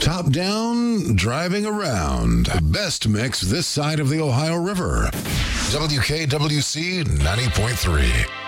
top down, driving around. The best mix this side of the Ohio River. WKWC 90.3.